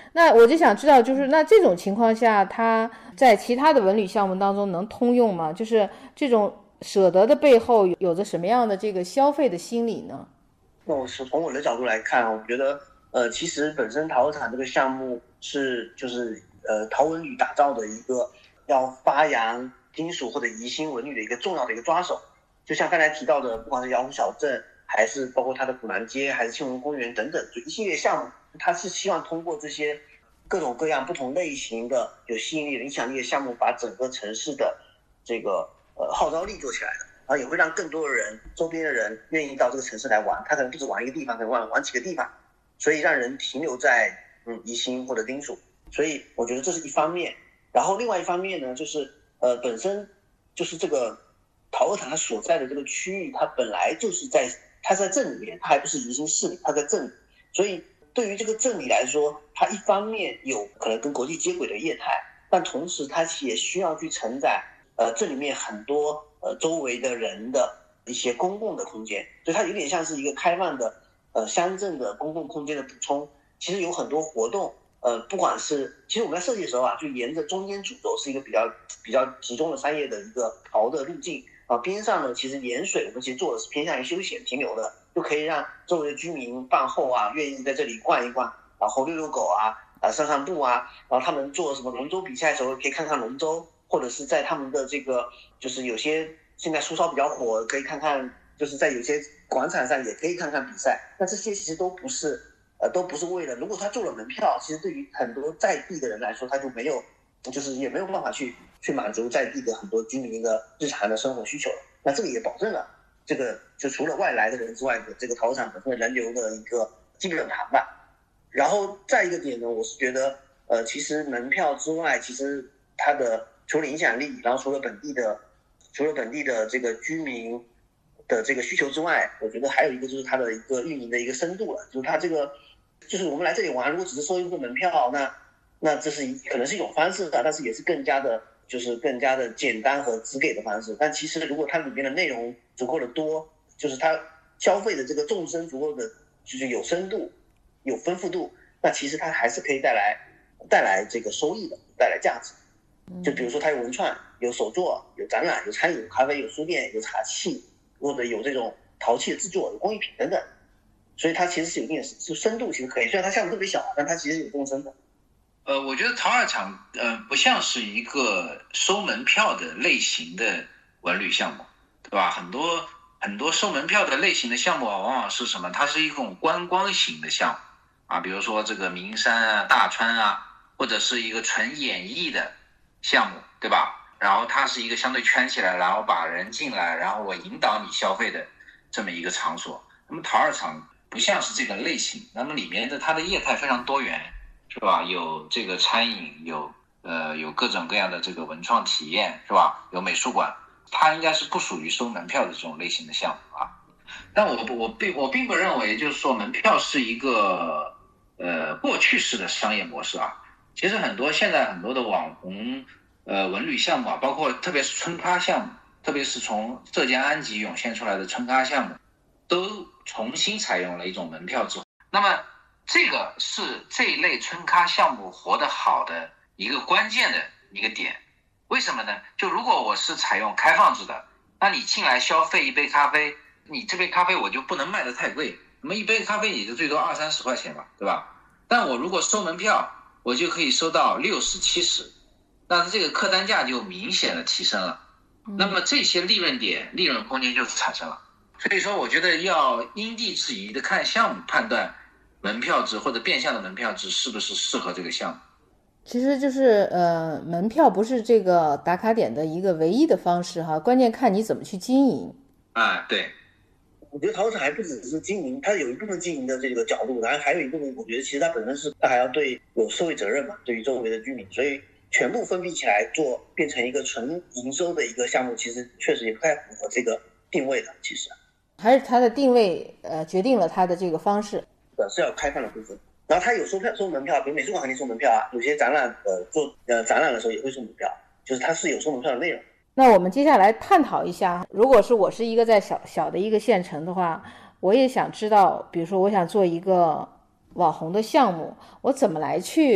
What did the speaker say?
那我就想知道，就是那这种情况下，它在其他的文旅项目当中能通用吗？就是这种舍得的背后有着什么样的这个消费的心理呢？ 那我是从我的角度来看，我觉得其实本身陶瓷厂这个项目就是陶文旅打造的一个要发扬金属或者宜兴文旅的一个重要的一个抓手。就像刚才提到的，不管是瑶湖小镇，还是包括它的古南街，还是青龙公园等等，就一系列项目，它是希望通过这些各种各样不同类型的有吸引力、影响力的项目，把整个城市的这个号召力做起来的。然后也会让更多的人，周边的人愿意到这个城市来玩。他可能不止玩一个地方，可能玩几个地方，所以让人停留在宜兴或者丁蜀。所以我觉得这是一方面。然后另外一方面呢，就是本身就是这个陶瓷厂它所在的这个区域，它本来就是它在镇里面，它还不是宜兴市里，它在镇里。所以对于这个镇里来说，它一方面有可能跟国际接轨的业态，但同时它也需要去承载镇里面很多周围的人的一些公共的空间，所以它有点像是一个开放的乡镇的公共空间的补充。其实有很多活动，不管是其实我们在设计的时候啊，就沿着中间主轴是一个比较集中的商业的一个陶的路径啊，边上呢其实沿水我们其实做的是偏向于休闲停留的，就可以让周围的居民饭后啊愿意在这里逛一逛，然后遛遛狗啊散散步啊，然后他们做什么龙舟比赛的时候可以看看龙舟，或者是在他们的这个就是有些现在书烧比较火，可以看看，就是在有些广场上也可以看看比赛。那这些其实都不是为了，如果他做了门票，其实对于很多在地的人来说，他就没有，就是也没有办法去满足在地的很多居民的日常的生活需求了。那这个也保证了这个就除了外来的人之外的这个陶厂本身的人流的一个基本盘吧。然后再一个点呢，我是觉得其实门票之外，其实它的除了影响力，然后除了本地的这个居民的这个需求之外，我觉得还有一个就是它的一个运营的一个深度了，就是它这个就是我们来这里玩，如果只是收一个门票，那这是可能是一种方式的，但是也是更加的简单和直给的方式。但其实如果它里面的内容足够的多，就是它消费的这个纵深足够的，就是有深度、有丰富度，那其实它还是可以带来这个收益的，带来价值。就比如说它有文创，有手作，有展览，有餐饮，有咖啡，有书店，有茶器，或者有这种陶器的制作，有工艺品等等。所以它其实是有一定的深度，其实可以。虽然它项目特别小，但它其实有纵深的。 我觉得陶二厂不像是一个收门票的类型的文旅项目，对吧？很多收门票的类型的项目往往是什么？它是一种观光型的项目啊，比如说这个名山啊、大川啊，或者是一个纯演绎的项目，对吧？然后它是一个相对圈起来，然后把人进来，然后我引导你消费的这么一个场所。那么陶二厂不像是这个类型，那么里面的它的业态非常多元，是吧？有这个餐饮，有各种各样的这个文创体验，是吧？有美术馆，它应该是不属于收门票的这种类型的项目啊。但我并不认为就是说门票是一个过去式的商业模式啊。其实现在很多的网红文旅项目啊，包括特别是春咖项目，特别是从浙江安吉涌现出来的春咖项目，都重新采用了一种门票制。那么这个是这一类春咖项目活得好的一个关键的一个点。为什么呢？就如果我是采用开放制的，那你进来消费一杯咖啡，你这杯咖啡我就不能卖得太贵，那么一杯咖啡也就最多20-30块钱吧，对吧？但我如果收门票，我就可以收到60-70，那这个客单价就明显的提升了。那么这些利润点、利润空间就产生了。所以说我觉得要因地制宜的看项目，判断门票制或者变相的门票制是不是适合这个项目。 其实就是门票不是这个打卡点的一个唯一的方式哈，关键看你怎么去经营。 对。 我觉得陶瓷厂还不只是经营，它有一部分经营的这个角度，然后还有一部分，我觉得其实它本身是它还要对有社会责任嘛，对于周围的居民，所以全部分闭起来做，变成一个纯营收的一个项目，其实确实也不太符合这个定位的。其实还是它的定位决定了它的这个方式， 是要开放的部分。然后它有收门票，比如美术馆肯定收门票啊，有些展览做展览的时候也会收门票，就是它是有收门票的内容。 那我们接下来探讨一下，如果是我是一个在小的一个县城的话，我也想知道，比如说我想做一个网红的项目，我怎么来去